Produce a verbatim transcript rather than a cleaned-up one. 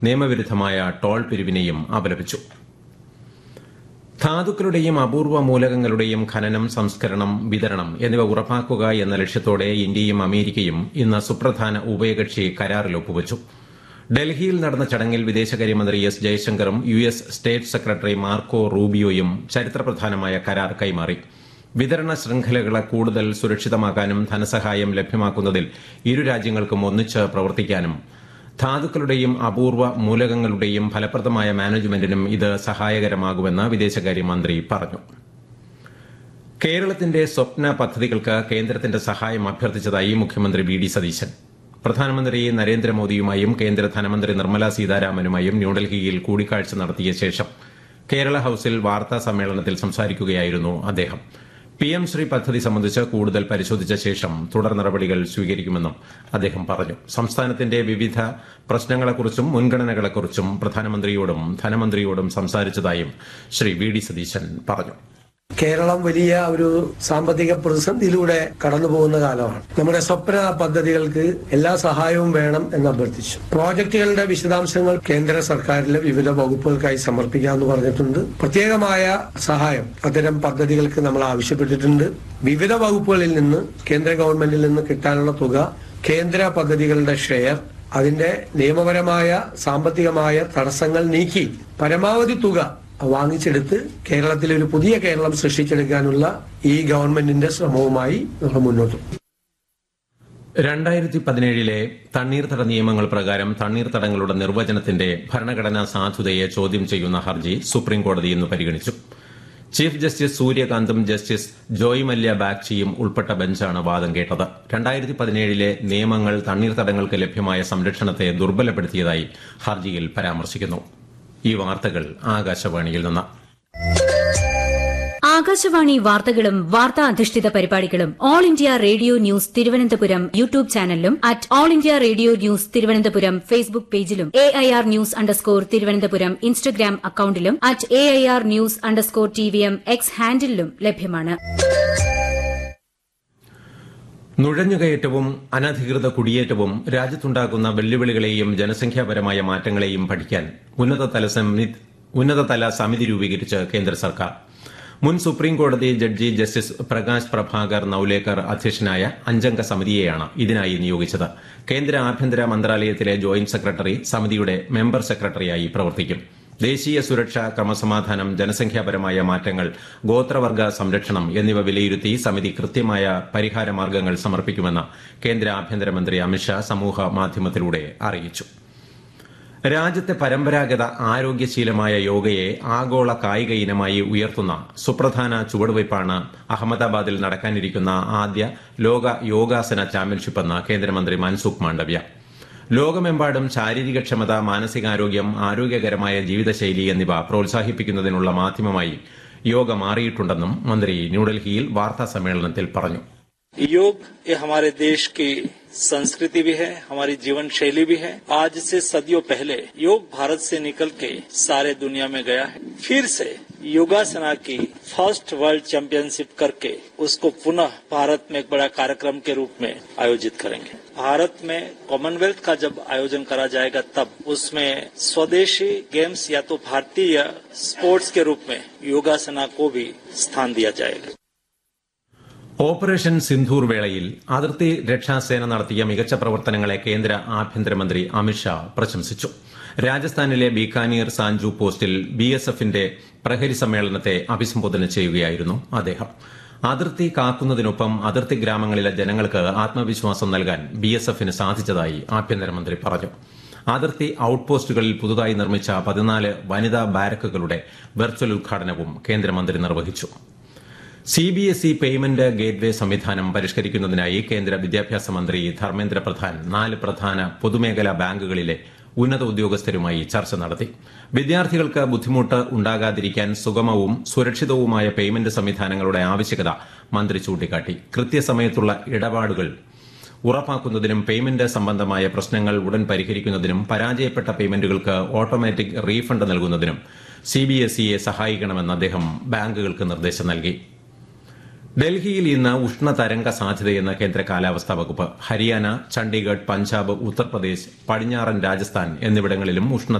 നിയമവിരുദ്ധമായ ടോൾ പിരിവിനെയും അപലപിച്ചു. ധാതുക്കളുടെയും അപൂർവ മൂലകങ്ങളുടെയും ഖനനം, സംസ്കരണം, വിതരണം എന്നിവ ഉറപ്പാക്കുക എന്ന ലക്ഷ്യത്തോടെ ഇന്ത്യയും അമേരിക്കയും ഇന്ന് സുപ്രധാന ഉഭയകക്ഷി കരാറിൽ ഒപ്പുവച്ചു. ഡൽഹിയിൽ നടന്ന ചടങ്ങിൽ വിദേശകാര്യമന്ത്രി S ജയശങ്കറും U S state secretary Marco റൂബിയോയും ചരിത്രപ്രധാനമായ കരാർ കൈമാറി. വിതരണ ശൃംഖലകളെ കൂടുതൽ സുരക്ഷിതമാക്കാനും ധനസഹായം ലഭ്യമാക്കുന്നതിൽ ഇരു രാജ്യങ്ങൾക്കും ഒന്നിച്ച് പ്രവർത്തിക്കാനും ധാതുക്കളുടെയും അപൂർവ മൂലകങ്ങളുടെയും ഫലപ്രദമായ മാനേജ്മെന്റിനും ഇത് സഹായകരമാകുമെന്ന് വിദേശകാര്യമന്ത്രി പറഞ്ഞു. കേരളത്തിന്റെ സ്വപ്ന പദ്ധതികൾക്ക് കേന്ദ്രത്തിന്റെ സഹായം അഭ്യർത്ഥിച്ചതായി മുഖ്യമന്ത്രി വി ഡി സതീശൻ. പ്രധാനമന്ത്രി നരേന്ദ്രമോദിയുമായും കേന്ദ്ര ധനമന്ത്രി നിർമ്മല സീതാരാമനുമായും ന്യൂഡൽഹിയിൽ കൂടിക്കാഴ്ച നടത്തിയ ശേഷം കേരള ഹൌസിൽ വാർത്താ സമ്മേളനത്തിൽ സംസാരിക്കുകയായിരുന്നു അദ്ദേഹം. പി എം ശ്രീ പദ്ധതി സംബന്ധിച്ച് കൂടുതൽ പരിശോധിച്ച ശേഷം തുടർ നടപടികൾ സ്വീകരിക്കുമെന്നും അദ്ദേഹം പറഞ്ഞു. സംസ്ഥാനത്തിന്റെ വിവിധ പ്രശ്നങ്ങളെക്കുറിച്ചും മുൻഗണനകളെക്കുറിച്ചും പ്രധാനമന്ത്രിയോടും ധനമന്ത്രിയോടും സംസാരിച്ചതായും ശ്രീ വി ഡി സതീശൻ പറഞ്ഞു. കേരളം വലിയ ഒരു സാമ്പത്തിക പ്രതിസന്ധിയിലൂടെ കടന്നുപോകുന്ന കാലമാണ്. നമ്മുടെ സ്വപ്ന പദ്ധതികൾക്ക് എല്ലാ സഹായവും വേണം എന്ന് അഭ്യർത്ഥിച്ചു. പ്രോജക്ടുകളുടെ വിശദാംശങ്ങൾ കേന്ദ്ര സർക്കാരിലെ വിവിധ വകുപ്പുകൾക്കായി സമർപ്പിക്കാമെന്ന് പറഞ്ഞിട്ടുണ്ട്. പ്രത്യേകമായ സഹായം അത്തരം പദ്ധതികൾക്ക് നമ്മൾ ആവശ്യപ്പെട്ടിട്ടുണ്ട്. വിവിധ വകുപ്പുകളിൽ നിന്ന് കേന്ദ്ര ഗവൺമെന്റിൽ നിന്ന് കിട്ടാനുള്ള തുക, കേന്ദ്ര പദ്ധതികളുടെ ഷെയർ, അതിന്റെ നിയമപരമായ സാമ്പത്തികമായ തടസ്സങ്ങൾ നീക്കി പരമാവധി തുക വാങ്ങിച്ചെടുത്ത് കേരളത്തിൽ ഒരു പുതിയ കേരളം സൃഷ്ടിച്ചെടുക്കാനുള്ള ഈ ഗവൺമെന്റിന്റെ ശ്രമവുമായി നമ്മൾ മുന്നോട്ട് പോകും. രണ്ടായിരത്തി പതിനേഴിലെ തണ്ണീർത്തട നിയമങ്ങൾ പ്രകാരം തണ്ണീർത്തടങ്ങളുടെ നിർവചനത്തിന്റെ ഭരണഘടനാ സാധുതയെ ചോദ്യം ചെയ്യുന്ന ഹർജി സുപ്രീംകോടതി ഇന്ന് പരിഗണിച്ചു. Chief justice സൂര്യകാന്തും justice Joy Mallya ബാഗ്ചിയും ഉൾപ്പെട്ട ബെഞ്ചാണ് വാദം കേട്ടത്. രണ്ടായിരത്തി പതിനേഴിലെ നിയമങ്ങൾ തണ്ണീർത്തടങ്ങൾക്ക് ലഭ്യമായ സംരക്ഷണത്തെ ദുർബലപ്പെടുത്തിയതായി ഹർജിയിൽ പരാമർശിക്കുന്നു. ഈ വാർത്തകൾ ആകാശവാണിയിൽ നിന്ന്. ആകാശവാണി വാർത്തകളും വാർത്താ അധിഷ്ഠിത പരിപാടികളും all India radio news Thiruvananthapuram YouTube ചാനലിലും at all India radio news Thiruvananthapuram Facebook പേജിലും A I R news underscore Thiruvananthapuram Instagram അക്കൌണ്ടിലും at A I R news underscore T V M X ഹാൻഡിലും ലഭ്യമാണ്. നുഴഞ്ഞുകയറ്റവും അനധികൃത കുടിയേറ്റവും രാജ്യത്തുണ്ടാക്കുന്ന വെല്ലുവിളികളെയും ജനസംഖ്യാപരമായ മാറ്റങ്ങളെയും പഠിക്കാൻ ഉന്നതതല സമിതി രൂപീകരിച്ച് കേന്ദ്ര സർക്കാർ. മുൻ സുപ്രീംകോടതി ജഡ്ജി ജസ്റ്റിസ് പ്രകാശ് പ്രഭാകർ നൌലേക്കർ അധ്യക്ഷനായ അഞ്ചംഗ സമിതിയെയാണ് ഇതിനായി നിയോഗിച്ചത്. കേന്ദ്ര ആഭ്യന്തര മന്ത്രാലയത്തിലെ ജോയിന്റ് സെക്രട്ടറി സമിതിയുടെ മെമ്പർ സെക്രട്ടറിയായി പ്രവർത്തിക്കും. ദേശീയ സുരക്ഷ, ക്രമസമാധാനം, ജനസംഖ്യാപരമായ മാറ്റങ്ങൾ, ഗോത്രവർഗ സംരക്ഷണം എന്നിവ വിലയിരുത്തി സമിതി കൃത്യമായ പരിഹാര മാർഗ്ഗങ്ങൾ സമർപ്പിക്കുമെന്ന് കേന്ദ്ര ആഭ്യന്തരമന്ത്രി അമിത്ഷാ സമൂഹ മാധ്യമത്തിലൂടെ അറിയിച്ചു. രാജ്യത്തെ പരമ്പരാഗത ആരോഗ്യശീലമായ യോഗയെ ആഗോള കായിക ഇനമായി ഉയർത്തുന്ന സുപ്രധാന ചുവടുവയ്പ്പാണ് അഹമ്മദാബാദിൽ നടക്കാനിരിക്കുന്ന ആദ്യ ലോക യോഗാസന ചാമ്പ്യൻഷിപ്പെന്ന് കേന്ദ്രമന്ത്രി മൻസുഖ് മാണ്ഡവ്യ. ലോകമെമ്പാടും ശാരീരികക്ഷമത, മാനസികാരോഗ്യം, ആരോഗ്യകരമായ ജീവിതശൈലി എന്നിവ പ്രോത്സാഹിപ്പിക്കുന്നതിനുള്ള മാധ്യമമായി യോഗ മാറിയിട്ടുണ്ടെന്നും മന്ത്രി ന്യൂഡൽഹിയിൽ വാർത്താ സമ്മേളനത്തിൽ പറഞ്ഞു. योग ये हमारे देश की संस्कृति भी है, हमारी जीवन शैली भी है. आज से सदियों पहले योग भारत से निकल के सारे दुनिया में गया है. फिर से योगासना की फर्स्ट वर्ल्ड चैंपियनशिप करके उसको पुनः भारत में एक बड़ा कार्यक्रम के रूप में आयोजित करेंगे. भारत में कॉमनवेल्थ का जब आयोजन करा जाएगा तब उसमें स्वदेशी गेम्स या तो भारतीय स्पोर्ट्स के रूप में योगासना को भी स्थान दिया जाएगा. ഓപ്പറേഷൻ സിന്ധൂർ വേളയിൽ അതിർത്തി രക്ഷാസേന നടത്തിയ മികച്ച പ്രവർത്തനങ്ങളെ കേന്ദ്ര ആഭ്യന്തരമന്ത്രി അമിത്ഷാ പ്രശംസിച്ചു. രാജസ്ഥാനിലെ ബീക്കാനീർ സാൻജു പോസ്റ്റിൽ ബി എസ് എഫിന്റെ പ്രഹരി സമ്മേളനത്തെ അഭിസംബോധന ചെയ്യുകയായിരുന്നു അദ്ദേഹം. അതിർത്തി കാക്കുന്നതിനൊപ്പം അതിർത്തി ഗ്രാമങ്ങളിലെ ജനങ്ങൾക്ക് ആത്മവിശ്വാസം നൽകാൻ ബി എസ് എഫിന് സാധിച്ചതായി ആഭ്യന്തരമന്ത്രി പറഞ്ഞു. അതിർത്തി ഔട്ട്പോസ്റ്റുകളിൽ പുതുതായി നിർമ്മിച്ച പതിനാല് വനിതാ ബാരക്കുകളുടെ വെർച്വൽ ഉദ്ഘാടനവും കേന്ദ്രമന്ത്രി നിർവഹിച്ചു. C B S E payment gateway സംവിധാനം പരിഷ്കരിക്കുന്നതിനായി കേന്ദ്ര വിദ്യാഭ്യാസ മന്ത്രി ധർമ്മേന്ദ്ര പ്രധാൻ നാല് പ്രധാന പൊതുമേഖലാ ബാങ്കുകളിലെ ഉന്നത ഉദ്യോഗസ്ഥരുമായി ചർച്ച നടത്തി. വിദ്യാർത്ഥികൾക്ക് ബുദ്ധിമുട്ട് ഉണ്ടാകാതിരിക്കാൻ സുഗമവും സുരക്ഷിതവുമായ പേയ്മെന്റ് സംവിധാനങ്ങളുടെ ആവശ്യകത മന്ത്രി ചൂണ്ടിക്കാട്ടി. കൃത്യസമയത്തുള്ള ഇടപാടുകൾ ഉറപ്പാക്കുന്നതിനും പേയ്മെന്റ് സംബന്ധമായ പ്രശ്നങ്ങൾ ഉടൻ പരിഹരിക്കുന്നതിനും പരാജയപ്പെട്ട പേയ്മെന്റുകൾക്ക് ഓട്ടോമാറ്റിക് റീഫണ്ട് നൽകുന്നതിനും സി ബി എസ് ഇയെ സഹായിക്കണമെന്ന് അദ്ദേഹം ബാങ്കുകൾക്ക് നിർദ്ദേശം നൽകി. ഡൽഹിയിൽ ഇന്ന് ഉഷ്ണതരംഗ സാധ്യതയെന്ന് കേന്ദ്ര കാലാവസ്ഥാ വകുപ്പ്. ഹരിയാന, ചണ്ഡീഗഡ്, പഞ്ചാബ്, ഉത്തർപ്രദേശ്, പടിഞ്ഞാറൻ രാജസ്ഥാൻ എന്നിവിടങ്ങളിലും ഉഷ്ണ